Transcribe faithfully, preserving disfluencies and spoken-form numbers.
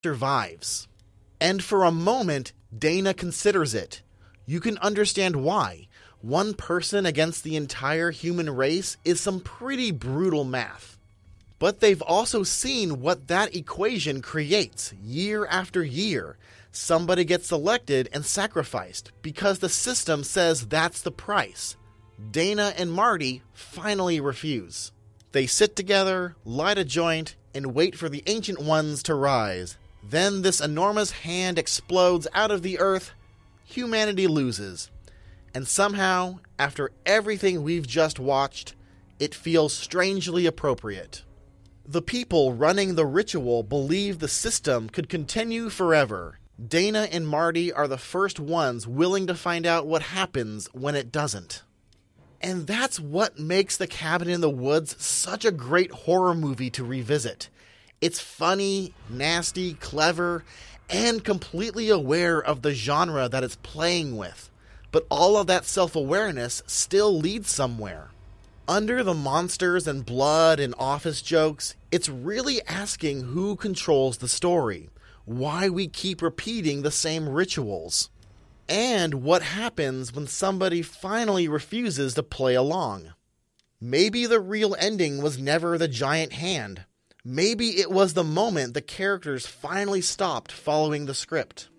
survives. And for a moment, Dana considers it. You can understand why. One person against the entire human race is some pretty brutal math. But they've also seen what that equation creates year after year. Somebody gets elected and sacrificed because the system says that's the price. Dana and Marty finally refuse. They sit together, light a joint, and wait for the Ancient Ones to rise. Then this enormous hand explodes out of the earth. Humanity loses. And somehow, after everything we've just watched, it feels strangely appropriate. The people running the ritual believe the system could continue forever. Dana and Marty are the first ones willing to find out what happens when it doesn't. And that's what makes The Cabin in the Woods such a great horror movie to revisit. It's funny, nasty, clever, and completely aware of the genre that it's playing with. But all of that self-awareness still leads somewhere. Under the monsters and blood and office jokes, it's really asking who controls the story, why we keep repeating the same rituals, and what happens when somebody finally refuses to play along. Maybe the real ending was never the giant hand. Maybe it was the moment the characters finally stopped following the script.